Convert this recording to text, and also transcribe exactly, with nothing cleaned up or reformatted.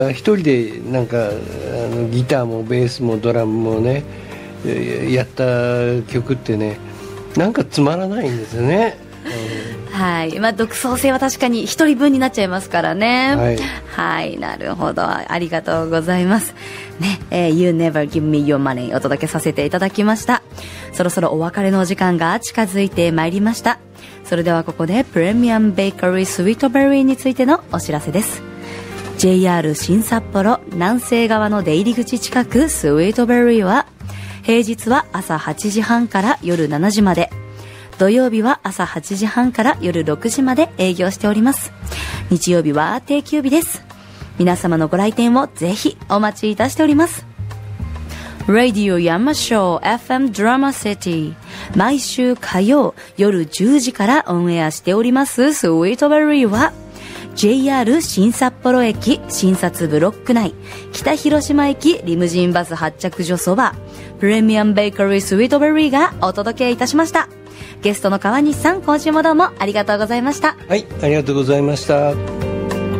一人でなんかあのギターもベースもドラムもねやった曲ってね、なんかつまらないんですよね。 うん、はい、まあ、独創性は確かに一人分になっちゃいますからね。はい、はい、なるほど、ありがとうございますね。えー、You Never Give Me Your Money お届けさせていただきました。そろそろお別れのお時間が近づいてまいりました。それではここでプレミアムベーカリースイートベリーについてのお知らせです。 ジェイアール 新札幌南西側の出入り口近くスイートベリーは平日は朝はちじはんから夜しちじまで、土曜日は朝はちじはんから夜ろくじまで営業しております。日曜日は定休日です。皆様のご来店をぜひお待ちいたしております。Radio Yama Show エフエム Drama City 毎週火曜夜じゅうじからオンエアしておりますスイートベリーは ジェイアール 新札幌駅新札ブロック内北広島駅リムジンバス発着所そばプレミアムベーカリースイートベリーがお届けいたしました。ゲストの川西さん、今週もどうもありがとうございました。 はい、ありがとうございました。